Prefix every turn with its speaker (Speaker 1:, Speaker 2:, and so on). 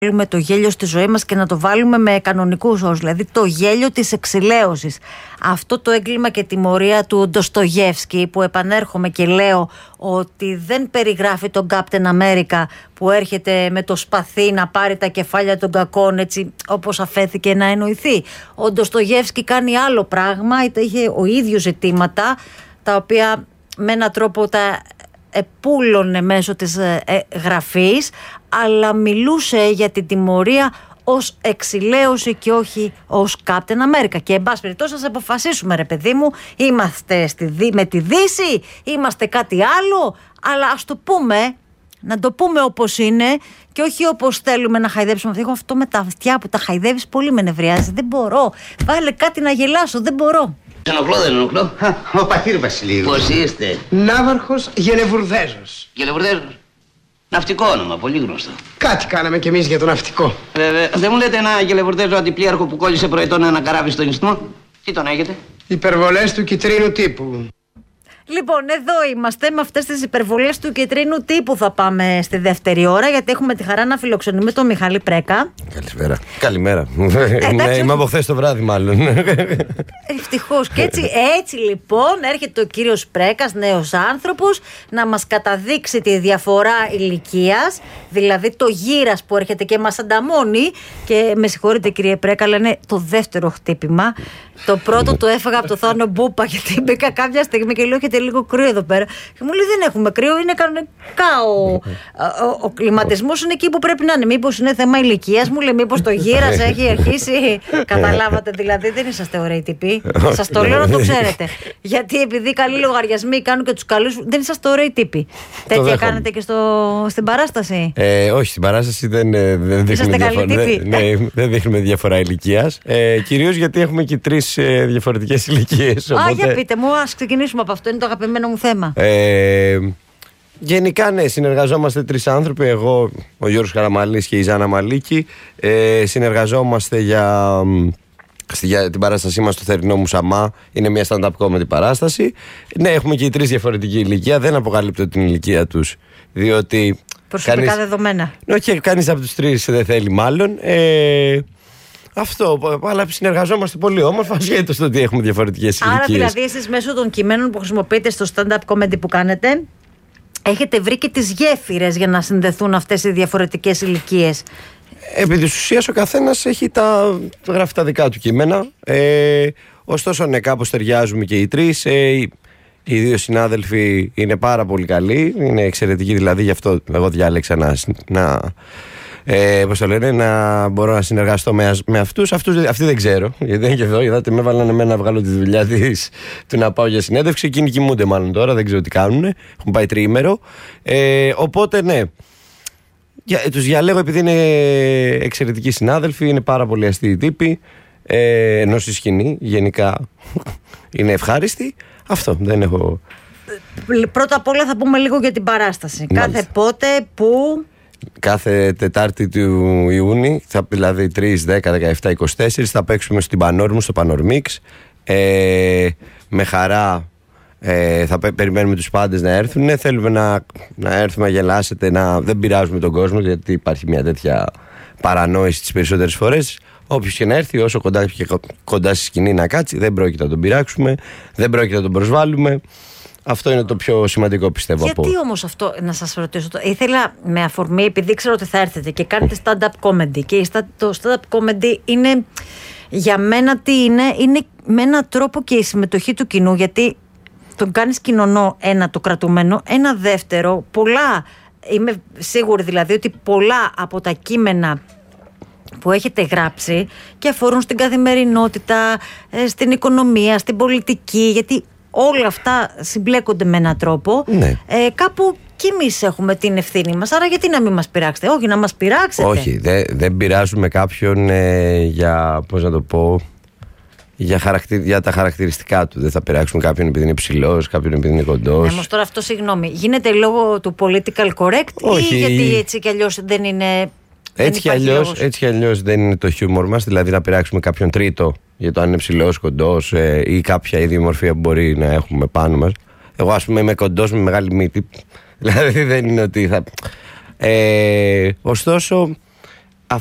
Speaker 1: βάλουμε το γέλιο στη ζωή μας και να το βάλουμε με κανονικούς όρους, δηλαδή το γέλιο της εξηλαίωσης. Αυτό το έγκλημα και τιμωρία του Ντοστογεύσκη, που επανέρχομαι και λέω ότι δεν περιγράφει τον Captain America που έρχεται με το σπαθί να πάρει τα κεφάλια των κακών, έτσι όπως αφέθηκε να εννοηθεί. Ο Ντοστογεύσκη κάνει άλλο πράγμα, είχε ο ίδιος ζητήματα τα οποία με έναν τρόπο τα επούλωνε μέσω της γραφής, αλλά μιλούσε για την τιμωρία ως εξηλαίωση και όχι ως Captain America. Και εν πάση περιπτώσει ας αποφασίσουμε, ρε παιδί μου, είμαστε με τη Δύση, είμαστε κάτι άλλο, αλλά ας το πούμε, να το πούμε όπως είναι και όχι όπως θέλουμε να χαϊδέψουμε. Εγώ αυτό με τα αυτιά που τα χαϊδεύεις πολύ με νευριάζει. Δεν μπορώ. Βάλε κάτι να γελάσω, δεν μπορώ.
Speaker 2: Ενοχλώ, δεν ενοχλώ.
Speaker 3: Ο πατήρ Βασιλείου.
Speaker 2: Πώς είστε?
Speaker 3: Ναύαρχος Γενεβουρδέζος.
Speaker 2: Γενεβουρδέζος. Ναυτικό όνομα, πολύ γνωστό.
Speaker 3: Κάτι κάναμε κι εμείς για το ναυτικό.
Speaker 2: Δεν μου λέτε ένα Γενεβουρδέζο αντιπλοίαρχο που κόλλησε προετών ένα καράβι στον ιστό? Τι τον έχετε?
Speaker 3: Υπερβολές του κιτρίνου τύπου.
Speaker 1: Λοιπόν, εδώ είμαστε με αυτές τις υπερβολές του κεντρίνου τύπου. Θα πάμε στη δεύτερη ώρα, γιατί έχουμε τη χαρά να φιλοξενούμε τον Μιχάλη Πρέκα.
Speaker 4: Καλησπέρα. Καλημέρα. Είμαι από χθες το βράδυ, μάλλον.
Speaker 1: Ευτυχώς. Και έτσι λοιπόν έρχεται ο κύριος Πρέκας, νέος άνθρωπος, να μας καταδείξει τη διαφορά ηλικίας, δηλαδή το γύρας που έρχεται και μας ανταμώνει. Και με συγχωρείτε, κύριε Πρέκα, αλλά είναι το δεύτερο χτύπημα. Το πρώτο το έφαγα από το Θάνο Μπούπα, γιατί μπήκα κάποια στιγμή και λέω: έχετε λίγο κρύο εδώ πέρα. Και μου λέει: δεν έχουμε κρύο, είναι κανονικά. Ο κλιματισμός είναι εκεί που πρέπει να είναι. Μήπως είναι θέμα ηλικίας, μου λέει, μήπως το γύρας έχει αρχίσει. Καταλάβατε, δηλαδή δεν είσαστε ωραίοι τύποι. Σας το λέω να το ξέρετε. Γιατί επειδή καλοί λογαριασμοί κάνουν και τους καλούς, δεν είσαστε ωραίοι τύποι. Τέτοια κάνετε και στην παράσταση?
Speaker 4: Όχι, στην παράσταση δεν δείχνουμε διαφορά ηλικίας. Κυρίως γιατί έχουμε και τρεις διαφορετικές ηλικίες.
Speaker 1: Για πείτε μου, ας ξεκινήσουμε από αυτό. Είναι το αγαπημένο μου θέμα.
Speaker 4: Γενικά, ναι, συνεργαζόμαστε τρεις άνθρωποι. Εγώ, ο Γιώργος Καραμαλής και η Ζάνα Μαλίκη. Συνεργαζόμαστε για την παράστασή μας στο Θερινό Μουσαμά. Είναι μια stand-up comedy παράσταση. Ναι, έχουμε και οι τρεις διαφορετική ηλικία. Δεν αποκαλύπτω την ηλικία τους, διότι
Speaker 1: προσωπικά δεδομένα.
Speaker 4: Όχι, κανείς από τους τρεις δεν θέλει, μάλλον. Αυτό, αλλά συνεργαζόμαστε πολύ όμορφα, ασχέτως το ότι έχουμε διαφορετικές ηλικίες.
Speaker 1: Άρα δηλαδή εσείς μέσω των κειμένων που χρησιμοποιείτε στο stand-up comedy που κάνετε, έχετε βρει και τις γέφυρες για να συνδεθούν αυτές οι διαφορετικές ηλικίες?
Speaker 4: Επί της ουσίας ο καθένας έχει γράφει τα δικά του κείμενα. Ωστόσο, ναι, κάπως ταιριάζουμε και οι τρεις. Οι δύο συνάδελφοι είναι πάρα πολύ καλοί, είναι εξαιρετικοί, δηλαδή γι' αυτό εγώ διάλεξα πώς το λένε, να μπορώ να συνεργαστώ με αυτούς. Αυτοί δεν ξέρω, γιατί δεν είναι και εδώ. Είδατε, με έβαλαν εμένα να βγάλω τη δουλειά του να πάω για συνέντευξη. Εκείνοι κοιμούνται μάλλον τώρα, δεν ξέρω τι κάνουν. Έχουν πάει τριήμερο. Οπότε, ναι. Τους διαλέγω επειδή είναι εξαιρετικοί συνάδελφοι, είναι πάρα πολύ αστείοι τύποι. Ενώ στη σκηνή γενικά είναι ευχάριστοι. Αυτό, δεν έχω.
Speaker 1: Πρώτα απ' όλα θα πούμε λίγο για την παράσταση. Μάλιστα. Κάθε πότε, πού?
Speaker 4: Κάθε Τετάρτη του Ιούνιου, δηλαδή 3, 10, 17, 24, θα παίξουμε στην Πανόρμου, στο Πανορμίξ. Με χαρά θα περιμένουμε τους πάντες να έρθουν. Θέλουμε να έρθουμε να γελάσετε, δεν πειράζουμε τον κόσμο, γιατί υπάρχει μια τέτοια παρανόηση τις περισσότερες φορές. Όποιος και να έρθει, όσο κοντά στη σκηνή να κάτσει, δεν πρόκειται να τον πειράξουμε, δεν πρόκειται να τον προσβάλλουμε. Αυτό είναι το πιο σημαντικό, πιστεύω.
Speaker 1: Γιατί όμως αυτό, να σας ρωτήσω, ήθελα με αφορμή, επειδή ξέρω ότι θα έρθετε και κάνετε stand-up comedy, και το stand-up comedy είναι, για μένα τι είναι με έναν τρόπο και η συμμετοχή του κοινού, γιατί τον κάνεις κοινωνό, ένα το κρατούμενο, ένα δεύτερο, είμαι σίγουρη δηλαδή ότι πολλά από τα κείμενα που έχετε γράψει και αφορούν στην καθημερινότητα, στην οικονομία, στην πολιτική, γιατί όλα αυτά συμπλέκονται με έναν τρόπο.
Speaker 4: Ναι.
Speaker 1: Κάπου κι εμείς έχουμε την ευθύνη μας. Άρα γιατί να μην μας πειράξετε? Όχι, να μας πειράξετε.
Speaker 4: Όχι, δεν πειράζουμε κάποιον για, πώς να το πω, για τα χαρακτηριστικά του. Δεν θα πειράξουμε κάποιον επειδή είναι ψηλός, κάποιον επειδή είναι κοντός.
Speaker 1: Ναι, όμως τώρα αυτό, συγγνώμη, γίνεται λόγω του political correct?
Speaker 4: Όχι,
Speaker 1: ή γιατί έτσι κι αλλιώς δεν είναι?
Speaker 4: Έτσι κι αλλιώς δεν είναι το χιούμορ μας, δηλαδή να πειράξουμε κάποιον τρίτο για το αν είναι ψηλός, κοντός ή κάποια ιδιομορφία που μπορεί να έχουμε πάνω μας. Εγώ, ας πούμε, είμαι κοντός με μεγάλη μύτη. Δηλαδή δεν είναι ότι θα. Ωστόσο,